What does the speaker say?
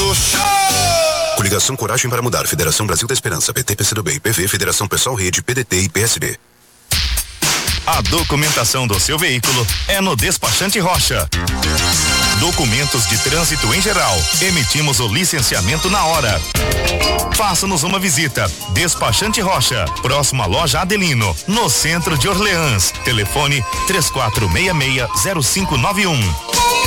Show! Coligação Coragem para Mudar, Federação Brasil da Esperança, PT, PCdoB, PV, Federação Pessoal Rede, PDT e PSB. A documentação do seu veículo é no Despachante Rocha. Documentos de trânsito em geral. Emitimos o licenciamento na hora. Faça-nos uma visita. Despachante Rocha, próximo à loja Adelino, no centro de Orleans. Telefone 3466-0591.